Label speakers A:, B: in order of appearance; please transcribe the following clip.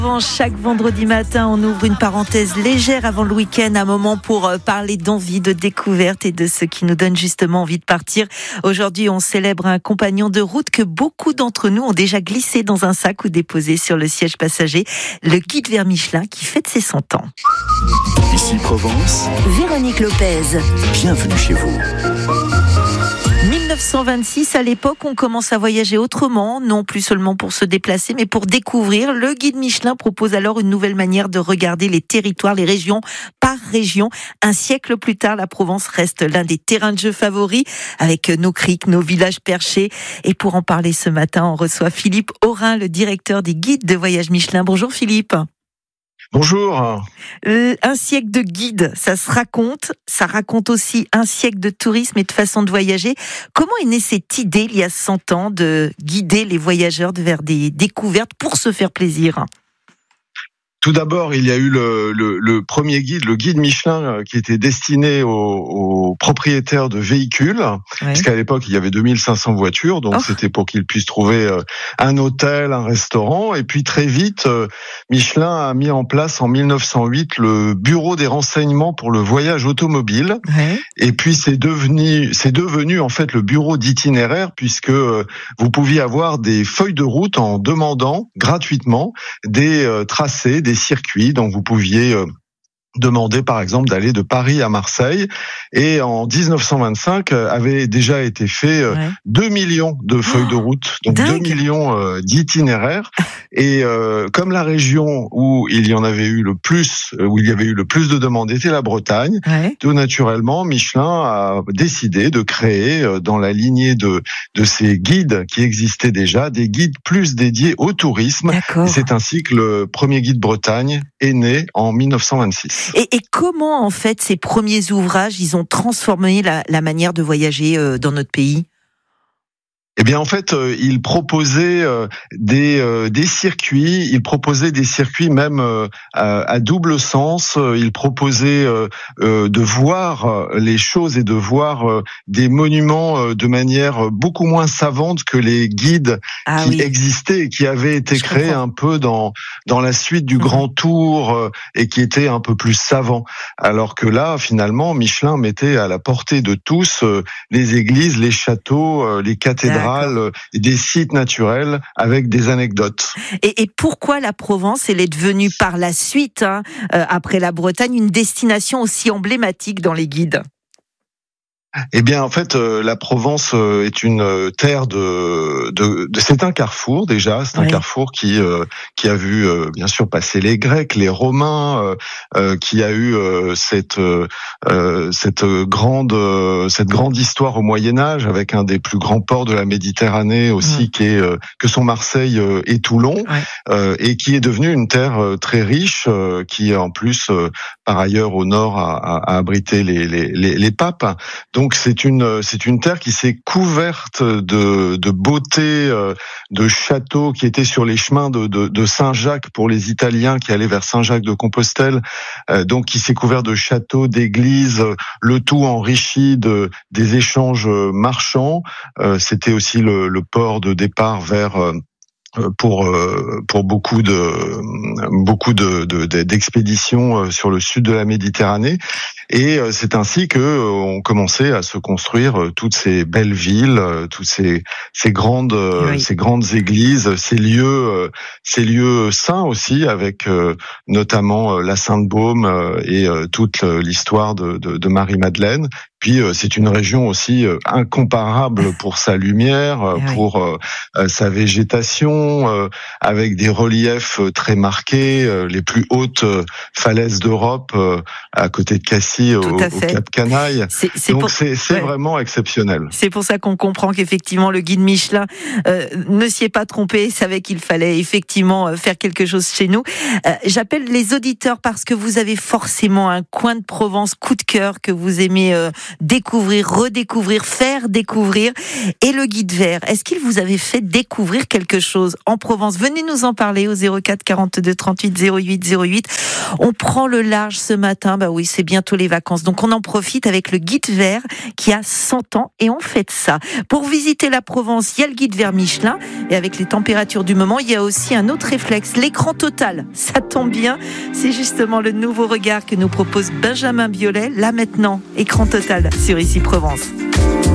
A: Chaque vendredi matin, on ouvre une parenthèse légère avant le week-end, un moment pour parler d'envie, de découverte et de ce qui nous donne justement envie de partir. Aujourd'hui, on célèbre un compagnon de route que beaucoup d'entre nous ont déjà glissé dans un sac ou déposé sur le siège passager, le guide vers Michelin qui fête ses 100 ans.
B: Ici Provence,
C: Véronique Lopez.
B: bienvenue chez vous.
A: 1926, à l'époque, on commence à voyager autrement, non plus seulement pour se déplacer, mais pour découvrir. Le guide Michelin propose alors une nouvelle manière de regarder les territoires, les régions par région. Un siècle plus tard, la Provence reste l'un des terrains de jeu favoris, avec nos criques, nos villages perchés. Et pour en parler ce matin, on reçoit Philippe Aurin, le directeur des guides de voyage Michelin. Bonjour Philippe.
D: Bonjour.
A: Un siècle de guide, ça raconte aussi un siècle de tourisme et de façon de voyager. Comment est née cette idée, il y a 100 ans, de guider les voyageurs vers des découvertes pour se faire plaisir ?
D: Tout d'abord, il y a eu le premier guide, le guide Michelin, qui était destiné aux propriétaires de véhicules, parce qu'à l'époque, il y avait 2500 voitures, donc c'était pour qu'ils puissent trouver un hôtel, un restaurant. Et puis très vite, Michelin a mis en place en 1908 le bureau des renseignements pour le voyage automobile. Et puis c'est devenu en fait le bureau d'itinéraire, puisque vous pouviez avoir des feuilles de route en demandant gratuitement des tracés, des circuits, donc vous pouviez demander par exemple d'aller de Paris à Marseille, et en 1925 avait déjà été fait 2 millions de feuilles de route, donc
A: dingue.
D: 2 millions d'itinéraires, et comme la région où il y avait eu le plus de demandes était la Bretagne, tout naturellement Michelin a décidé de créer dans la lignée de ces guides qui existaient déjà, des guides plus dédiés au tourisme. Et c'est ainsi que le premier guide Bretagne est né en 1926.
A: Et comment, en fait, ces premiers ouvrages, ils ont transformé la manière de voyager dans notre pays ?
D: Eh bien, en fait, il proposait des circuits. Il proposait des circuits même à double sens. Il proposait de voir les choses et de voir des monuments de manière beaucoup moins savante que les guides qui existaient et qui avaient été créés un peu dans la suite du Grand Tour et qui étaient un peu plus savants. Alors que là, finalement, Michelin mettait à la portée de tous les églises, les châteaux, les cathédrales, et des sites naturels avec des anecdotes.
A: Et pourquoi la Provence, elle est devenue par la suite, après la Bretagne, une destination aussi emblématique dans les guides ?
D: Eh bien, en fait, la Provence est une terre c'est un carrefour déjà. C'est un carrefour qui a vu bien sûr passer les Grecs, les Romains, qui a eu cette grande histoire au Moyen Âge avec un des plus grands ports de la Méditerranée aussi, que sont Marseille et Toulon, et qui est devenue une terre très riche, qui en plus par ailleurs au nord a abrité les papes. Donc c'est une terre qui s'est couverte de beauté, de châteaux qui étaient sur les chemins de Saint-Jacques pour les Italiens qui allaient vers Saint-Jacques-de-Compostelle. Donc qui s'est couvert de châteaux, d'églises, le tout enrichi des échanges marchands. C'était aussi le port de départ vers pour beaucoup d'expéditions sur le sud de la Méditerranée, et c'est ainsi que on commençait à se construire toutes ces belles villes, toutes ces grandes églises, ces lieux saints aussi, avec notamment la Sainte-Baume et toute l'histoire de Marie-Madeleine. Puis c'est une région aussi incomparable pour sa lumière, pour sa végétation, avec des reliefs très marqués, les plus hautes falaises d'Europe, à côté de Cassis, au Cap Canaille. Donc c'est vraiment exceptionnel.
A: C'est pour ça qu'on comprend qu'effectivement le guide Michelin ne s'y est pas trompé, savait qu'il fallait effectivement faire quelque chose chez nous. J'appelle les auditeurs parce que vous avez forcément un coin de Provence coup de cœur que vous aimez découvrir, redécouvrir, faire découvrir. Et le guide vert, est-ce qu'il vous avait fait découvrir quelque chose en Provence ? Venez nous en parler au 04 42 38 08 08. On prend le large ce matin. Bah oui, c'est bientôt les vacances. Donc on en profite avec le guide vert qui a 100 ans et on fête ça. Pour visiter la Provence, il y a le guide vert Michelin et avec les températures du moment, il y a aussi un autre réflexe, l'écran total. Ça tombe bien, c'est justement le nouveau regard que nous propose Benjamin Biolay. Là maintenant, écran total sur Ici Provence.